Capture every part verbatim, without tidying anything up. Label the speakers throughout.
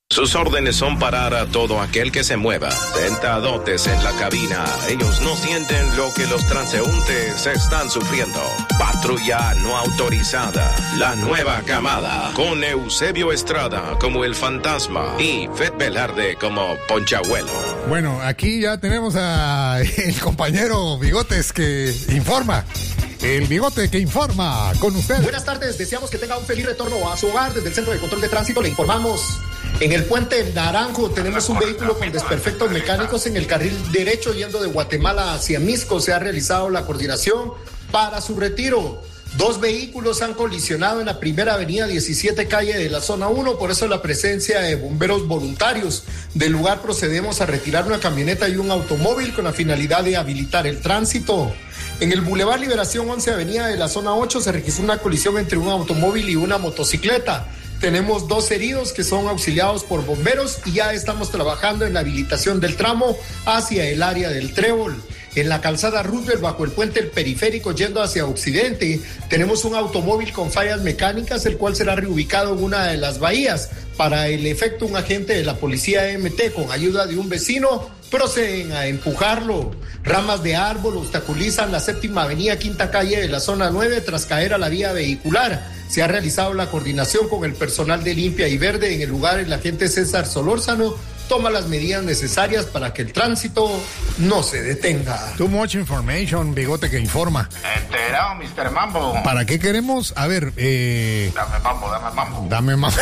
Speaker 1: Sus órdenes son parar a todo aquel que se mueva. Sentadotes en la cabina. Ellos no sienten lo que los transeúntes están sufriendo. Patrulla no autorizada. La nueva camada. Con Eusebio Estrada como el fantasma y Fed Velarde como Ponchabuelo.
Speaker 2: Bueno, aquí ya tenemos a el compañero Bigotes que informa. El Bigote que informa con usted.
Speaker 3: Buenas tardes, deseamos que tenga un feliz retorno a su hogar. Desde el Centro de Control de Tránsito le informamos. En el puente Naranjo tenemos un vehículo con desperfectos mecánicos en el carril derecho yendo de Guatemala hacia Misco. Se ha realizado la coordinación para su retiro. Dos vehículos han colisionado en la primera avenida diecisiete calle de la zona uno, por eso la presencia de bomberos voluntarios. Del lugar procedemos a retirar una camioneta y un automóvil con la finalidad de habilitar el tránsito. En el Boulevard Liberación once avenida de la zona ocho se registró una colisión entre un automóvil y una motocicleta. Tenemos dos heridos que son auxiliados por bomberos y ya estamos trabajando en la habilitación del tramo hacia el área del Trébol. En la calzada Roosevelt, bajo el puente El Periférico, yendo hacia Occidente, tenemos un automóvil con fallas mecánicas, el cual será reubicado en una de las bahías. Para el efecto, un agente de la policía M T, con ayuda de un vecino, proceden a empujarlo. Ramas de árbol obstaculizan la séptima avenida, quinta calle de la zona nueve, tras caer a la vía vehicular. Se ha realizado la coordinación con el personal de Limpia y Verde. En el lugar, el agente César Solórzano toma las medidas necesarias para que el tránsito no se detenga.
Speaker 2: Too much information, Bigote que informa.
Speaker 4: Enterado, mister Mambo.
Speaker 2: ¿Para qué queremos? A ver, eh...
Speaker 4: Dame mambo, dame mambo.
Speaker 2: Dame mambo.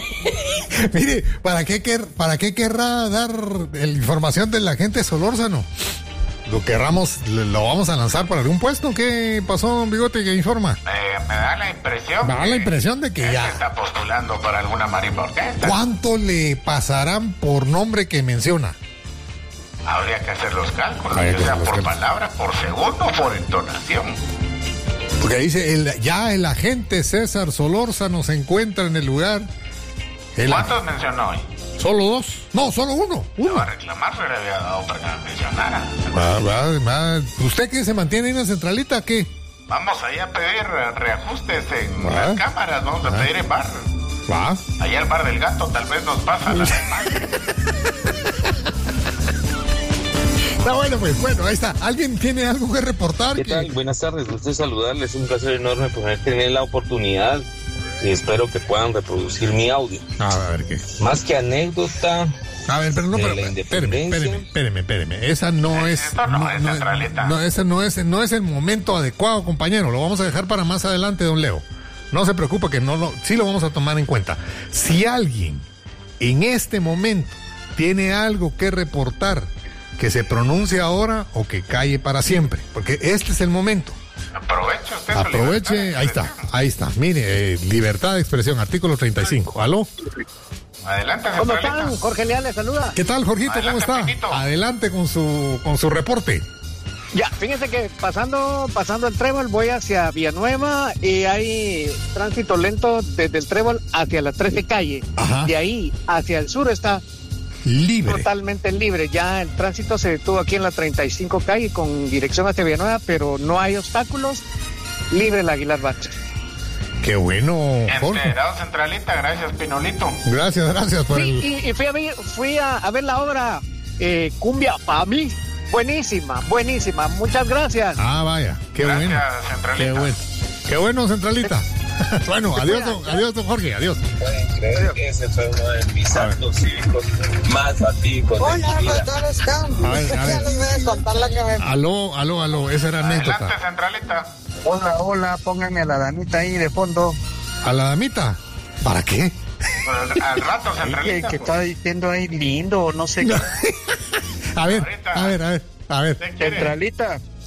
Speaker 2: Mire, ¿para qué, quer... ¿para qué querrá dar la información del agente Solórzano? Lo querramos, lo vamos a lanzar para algún puesto. ¿Qué pasó, Bigote que informa?
Speaker 4: Eh, me da la impresión.
Speaker 2: Me da la impresión de que ya
Speaker 4: está postulando para alguna marimba orquesta.
Speaker 2: ¿Cuánto le pasarán por nombre que menciona?
Speaker 4: Habría que hacer los cálculos,
Speaker 2: Habría
Speaker 4: o
Speaker 2: que
Speaker 4: sea,
Speaker 2: hacer
Speaker 4: por
Speaker 2: los
Speaker 4: palabra, por segundo o por entonación.
Speaker 2: Porque dice, el, ya el agente César Solórzano se encuentra en el lugar. El
Speaker 4: ¿Cuántos
Speaker 2: ag...
Speaker 4: mencionó hoy?
Speaker 2: Solo dos. No, solo uno. uno.
Speaker 4: Le va a reclamar, se le había dado para que me mencionara.
Speaker 2: Va, va, va. ¿Usted qué se mantiene en la centralita? ¿Qué?
Speaker 4: Vamos ahí a pedir reajustes en
Speaker 2: ¿Va?
Speaker 4: las cámaras, vamos a ¿Va? pedir en bar.
Speaker 2: Va.
Speaker 4: Allá el bar del gato tal vez nos pasa la semana.
Speaker 2: Está bueno, pues bueno, ahí está. ¿Alguien tiene algo que reportar?
Speaker 5: ¿Qué
Speaker 2: que...
Speaker 5: tal? Buenas tardes, gusto saludarles. Un placer enorme poder tener la oportunidad y espero que puedan reproducir mi audio.
Speaker 2: A ver qué.
Speaker 5: Más que anécdota.
Speaker 2: A ver, pero no, pero,
Speaker 5: la
Speaker 2: espéreme, espéreme, espéreme, espéreme. Esa no es.
Speaker 4: Esto no, no es
Speaker 2: no,
Speaker 4: centralita.
Speaker 2: No, ese no es, no es el momento adecuado, compañero. Lo vamos a dejar para más adelante, don Leo. No se preocupe que no lo, sí lo vamos a tomar en cuenta. Si alguien en este momento tiene algo que reportar, que se pronuncie ahora o que calle para siempre, porque este es el momento.
Speaker 4: Aproveche usted.
Speaker 2: Aproveche, ahí está, ahí está. Mire, eh, libertad de expresión, artículo treinta y cinco. ¿Aló?
Speaker 4: Adelante,
Speaker 6: ¿Cómo están? Jorge Leal les saluda.
Speaker 2: ¿Qué tal, Jorgito?
Speaker 4: Adelante,
Speaker 2: ¿Cómo está?
Speaker 4: Pequito.
Speaker 2: Adelante con su con su reporte.
Speaker 6: Ya, fíjense que pasando pasando el Trébol voy hacia Villanueva y hay tránsito lento desde el Trébol hacia la trece calle.
Speaker 2: Ajá.
Speaker 6: De ahí hacia el sur está
Speaker 2: Libre.
Speaker 6: totalmente libre. Ya el tránsito se detuvo aquí en la treinta y cinco calle con dirección hacia Villanueva, pero no hay obstáculos. Libre el Aguilar Bacha.
Speaker 2: Qué bueno, Jorge.
Speaker 4: Enterado, centralita, gracias, Pinolito.
Speaker 2: Gracias, gracias por
Speaker 6: Sí,
Speaker 2: el...
Speaker 6: y, y fui, a ver, fui a, a ver la obra eh, Cumbia para mí. Buenísima, buenísima. Muchas gracias.
Speaker 2: Ah, vaya, qué
Speaker 4: Gracias,
Speaker 2: bueno.
Speaker 4: centralita.
Speaker 2: Qué bueno. Qué bueno, centralita. Bueno, adiós, don, adiós, don Jorge, adiós.
Speaker 5: Pueden creer que ese fue uno de mis actos cívicos más fatídicos.
Speaker 7: Hola, ¿cómo están?
Speaker 2: A ver, a ver.
Speaker 7: Ya les voy a contar la que me...
Speaker 2: Aló, aló, aló, esa era
Speaker 4: Adelante,
Speaker 2: anécdota.
Speaker 4: centralita.
Speaker 7: Hola, hola, pónganme a la damita ahí de fondo.
Speaker 2: ¿A la damita? ¿Para qué?
Speaker 4: Pues, al rato,
Speaker 7: Que,
Speaker 4: centralita.
Speaker 7: que está diciendo ahí lindo, no sé qué.
Speaker 2: A ver,
Speaker 4: Ahorita.
Speaker 2: a ver, a ver, a ver.
Speaker 4: ¿Qué quiere?
Speaker 7: Centralita,